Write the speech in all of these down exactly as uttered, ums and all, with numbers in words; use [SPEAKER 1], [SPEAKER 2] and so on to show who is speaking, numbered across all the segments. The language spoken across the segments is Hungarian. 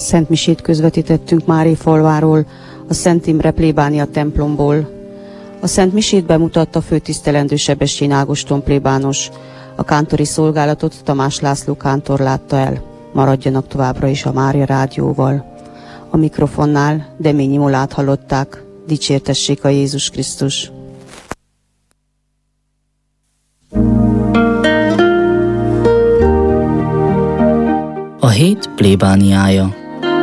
[SPEAKER 1] Szent misét közvetítettünk Márifalváról, a Szent Imre plébánia templomból. A Szent misét bemutatta főtisztelendő Sebestyén Ágoston plébános. A kántori szolgálatot Tamás László kántor látta el. Maradjanak továbbra is a Mária Rádióval. A mikrofonnál Deményi Molát hallották. Dicsértessék a Jézus Krisztus!
[SPEAKER 2] A hét plébániája.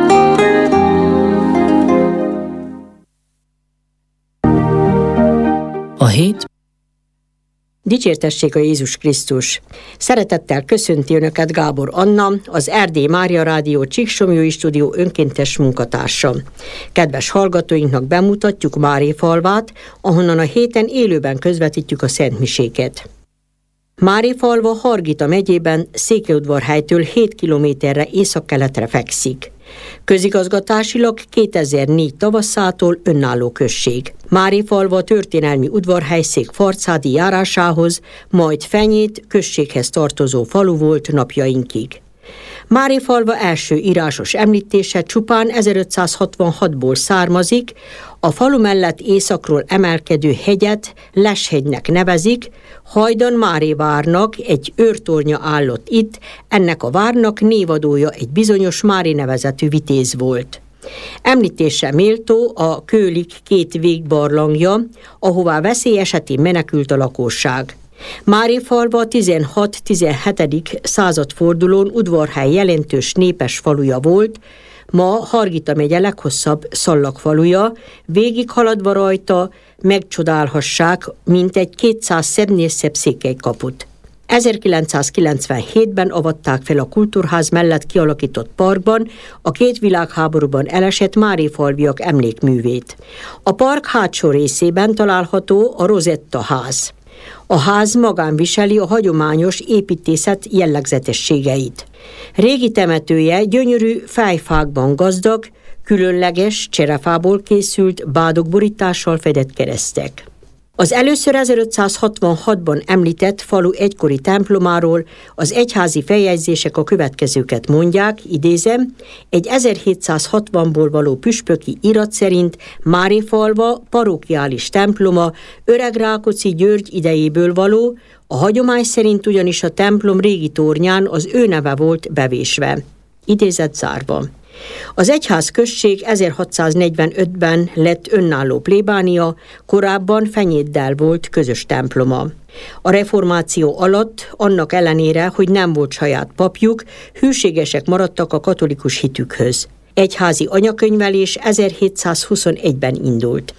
[SPEAKER 2] A hét.
[SPEAKER 3] Dicsértessék a Jézus Krisztus! Szeretettel köszönti Önöket Gábor Anna, az Erdély Mária Rádió Csíksomlyói Stúdió önkéntes munkatársa. Kedves hallgatóinknak bemutatjuk Márifalvát, ahonnan a héten élőben közvetítjük a szentmiséket. Márifalva Hargita megyében Székelyudvarhelytől hét kilométerre északkeletre fekszik. Közigazgatásilag kétezer-négy tavaszától önálló község. Márifalva történelmi udvarhelyszék Farcádi járásához, majd Fenyét községhez tartozó falu volt napjainkig. Márifalva első írásos említése csupán ezerötszázhatvanhatból származik, a falu mellett északról emelkedő hegyet Leshegynek nevezik, hajdan Mári várnak egy őrtornya állott itt, ennek a várnak névadója egy bizonyos Mári nevezetű vitéz volt. Említése méltó a Kőlik két végbarlangja, ahová veszély esetén menekült a lakosság. Márifalva a tizenhat-tizenhetedik századfordulón udvarhely jelentős népes faluja volt, ma Hargita megye leghosszabb szallagfaluja, végighaladva rajta megcsodálhassák mintegy kétszáz szebbnél szebb székelykaput. ezerkilencszázkilencvenhétben avatták fel a kultúrház mellett kialakított parkban a két világháborúban elesett márifalviak emlékművét. A park hátsó részében található a Rosetta ház. A ház magán viseli a hagyományos építészet jellegzetességeit. Régi temetője gyönyörű fejfákban gazdag, különleges cserefából készült bádogborítással fedett keresztek. Az először ezerötszázhatvanhatban említett falu egykori templomáról az egyházi feljegyzések a következőket mondják, idézem, egy ezerhétszázhatvanból való püspöki irat szerint Márifalva parókiális temploma Öreg Rákóczi György idejéből való, a hagyomány szerint ugyanis a templom régi tornyán az ő neve volt bevésve. Idézet zárva. Az egyházközség ezerhatszáznegyvenötben lett önálló plébánia, korábban Fenyéddel volt közös temploma. A reformáció alatt, annak ellenére, hogy nem volt saját papjuk, hűségesek maradtak a katolikus hitükhöz. Egyházi anyakönyvelés ezerhétszázhuszonegyben indult.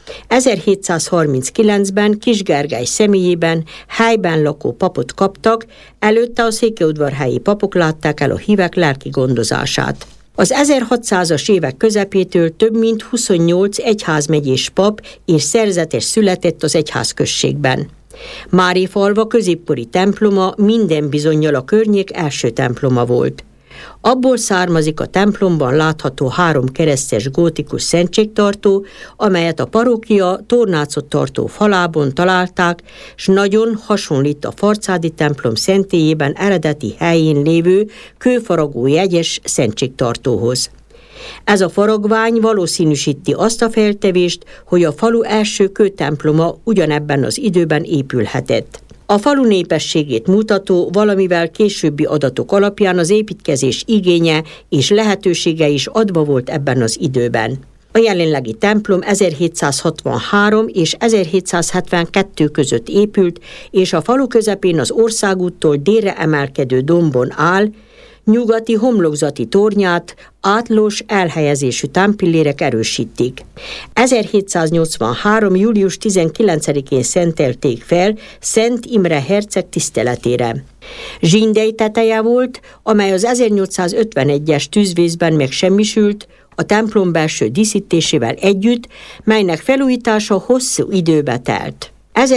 [SPEAKER 3] ezerhétszázharminckilencben Kis Gergely személyében helyben lakó papot kaptak, előtte a székelyudvarhelyi papok látták el a hívek lelki gondozását. Az ezerhatszázas évek közepétől több mint huszonnyolc egyházmegyés pap és szerzetes született az egyházközségben. Márifalva középkori temploma minden bizonnyal a környék első temploma volt. Abból származik a templomban látható három keresztes gótikus szentségtartó, amelyet a parókia tornácot tartó falában találták, s nagyon hasonlít a Farcádi templom szentélyében eredeti helyén lévő kőfaragó jegyes szentségtartóhoz. Ez a faragvány valószínűsíti azt a feltevést, hogy a falu első kőtemploma ugyanebben az időben épülhetett. A falu népességét mutató, valamivel későbbi adatok alapján az építkezés igénye és lehetősége is adva volt ebben az időben. A jelenlegi templom ezerhétszázhatvanhárom és ezerhétszázhetvenkettő között épült, és a falu közepén az országúttól délre emelkedő dombon áll, nyugati homlokzati tornyát átlós elhelyezésű támpillérek erősítik. ezerhétszáznyolcvanhárom. július tizenkilencedikén szentelték fel Szent Imre herceg tiszteletére. Zsindely teteje volt, amely az ezernyolcszázötvenegyes tűzvészben megsemmisült, a templom belső díszítésével együtt, melynek felújítása hosszú időbe telt.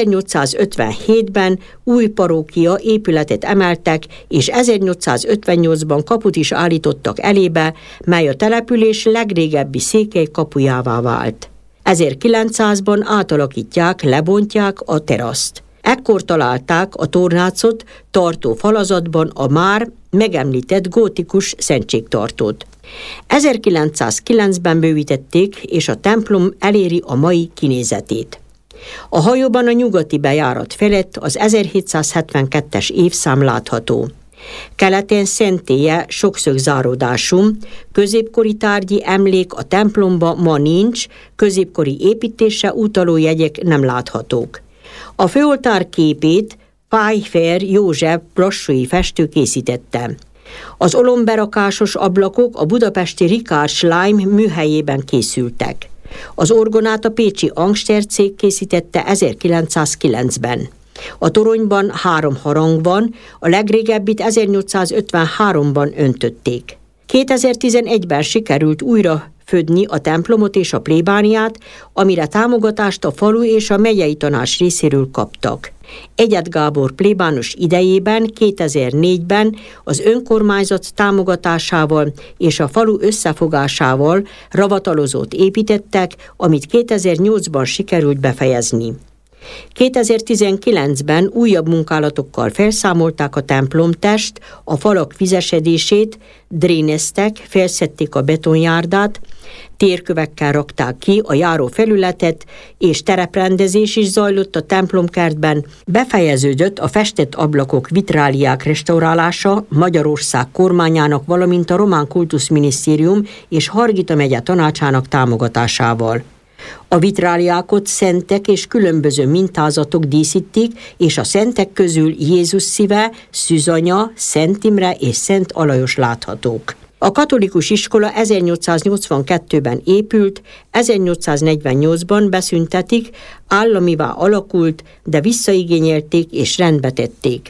[SPEAKER 3] ezernyolcszázötvenhétben új parókia épületet emeltek, és ezernyolcszázötvennyolcban kaput is állítottak elébe, mely a település legrégebbi székely kapujává vált. ezerkilencszázban átalakítják, lebontják a teraszt. Ekkor találták a tornácot tartó falazatban a már megemlített gótikus szentségtartót. ezerkilencszázkilencben bővítették, és a templom eléri a mai kinézetét. A hajóban a nyugati bejárat felett az ezerhétszázhetvenkettes évszám látható. Keleten szentélye sokszögzáródású, középkori tárgyi emlék a templomba ma nincs, középkori építésre utaló jegyek nem láthatók. A főoltár képét Pfeiffer József brassói festő készítette. Az olomberakásos ablakok a budapesti Richard Schleim műhelyében készültek. Az orgonát a pécsi Angster cég készítette ezerkilencszázkilencben. A toronyban három harang van, a legrégebbit ezernyolcszázötvenháromban öntötték. kétezer-tizenegyben sikerült újra födni a templomot és a plébániát, amire támogatást a falu és a megyei tanács részéről kaptak. Egyed Gábor plébános idejében kétezer-négyben az önkormányzat támogatásával és a falu összefogásával ravatalozót építettek, amit kétezer-nyolcban sikerült befejezni. kétezer-tizenkilencben újabb munkálatokkal felszámolták a templomtest, a falak vizesedését, dréneztek, felszedték a betonjárdát, térkövekkel rakták ki a járó felületet, és tereprendezés is zajlott a templomkertben. Befejeződött a festett ablakok vitráliák restaurálása Magyarország kormányának, valamint a Román Kultuszminisztérium és Hargita megye tanácsának támogatásával. A vitráliákot szentek és különböző mintázatok díszítik, és a szentek közül Jézus szíve, Szűzanya, Szent Imre és Szent Alajos láthatók. A katolikus iskola ezernyolcszáznyolcvankettőben épült, ezernyolcszáznegyvennyolcban beszüntetik, államivá alakult, de visszaigényelték és rendbe tették.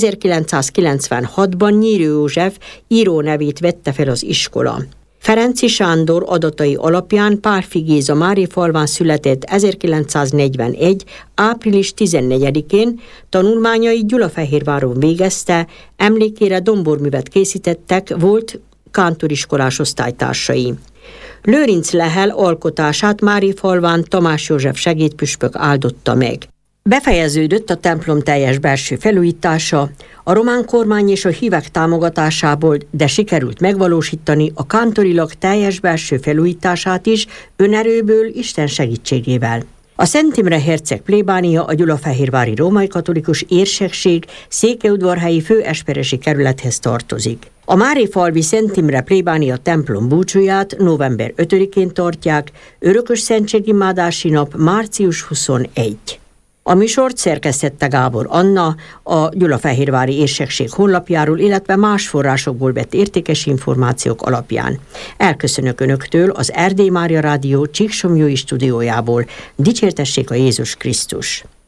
[SPEAKER 3] ezerkilencszázkilencvenhatban Nyírő József író nevét vette fel az iskola. Ferenczy Sándor adatai alapján Pálffy Géza Márifalván született ezerkilencszáznegyvenegy. április tizennegyedikén, tanulmányai Gyulafehérváron végezte, emlékére domborművet készítettek volt kántoriskolás osztálytársai. Lőrinc Lehel alkotását Márifalván Tamás József segédpüspök áldotta meg. Befejeződött a templom teljes belső felújítása, a román kormány és a hívek támogatásából, de sikerült megvalósítani a kántorilag teljes belső felújítását is önerőből, Isten segítségével. A Szent Imre herceg plébánia a gyulafehérvári római katolikus érsekség székelyudvarhelyi főesperesi kerülethez tartozik. A márifalvi Szent Imre plébánia templom búcsúját november ötödikén tartják, örökös szentségimádási nap március huszonegyedike. A műsort szerkesztette Gábor Anna a Gyulafehérvári Érsekség honlapjáról, illetve más forrásokból vett értékes információk alapján. Elköszönök Önöktől az Erdély Mária Rádió Csíksomlyói stúdiójából. Dicsértessék a Jézus Krisztus!